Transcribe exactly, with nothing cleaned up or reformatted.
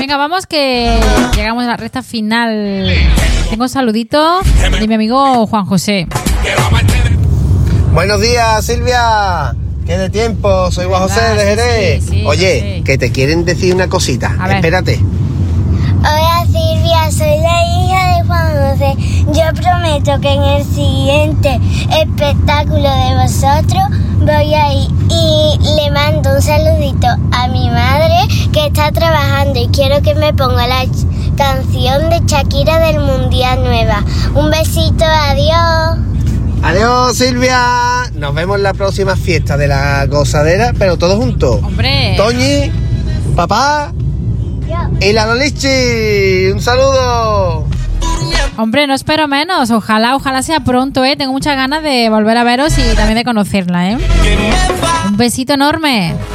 Venga, vamos que llegamos a la recta final. Tengo un saludito de mi amigo Juan José. Buenos días, Silvia. ¿Qué de tiempo? Soy Juan José de Jerez. Sí, sí, Oye, José. que te quieren decir una cosita. A ver. Espérate. Hola Silvia, soy la hija de Juan José. Yo prometo que en el siguiente espectáculo de vosotros voy a ir y le mando un saludito a mi madre que está trabajando y quiero que me ponga la ch- canción de Shakira del Mundial Nueva. Un besito, adiós. Adiós, Silvia. Nos vemos en la próxima fiesta de la gozadera, pero todos juntos. Hombre. Toñi, papá y la Lolichi. Un saludo. Hombre, no espero menos. Ojalá, ojalá sea pronto, ¿eh? Tengo muchas ganas de volver a veros y también de conocerla, ¿eh? Un besito enorme.